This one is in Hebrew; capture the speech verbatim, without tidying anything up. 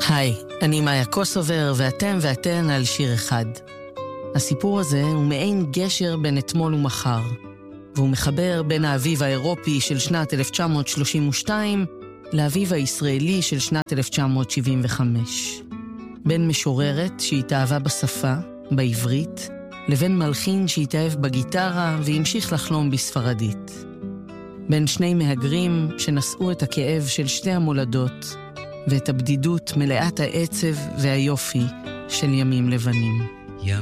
היי, אני מאיה קוסובר, ואתם ואתן על שיר אחד. הסיפור הזה הוא מעין גשר בין אתמול ומחר, והוא מחבר בין האביב האירופי של שנת אלף תשע מאות שלושים ושתיים לאביב הישראלי של שנת אלף תשע מאות שבעים וחמש. בין משוררת שהתאהבה בשפה, בעברית, לבין מלחין שהתאהב בגיטרה והמשיך לחלום בספרדית. בין שני מהגרים שנשאו את הכאב של שתי המולדות, ואת הבדידות מלאת העצב והיופי של ימים לבנים.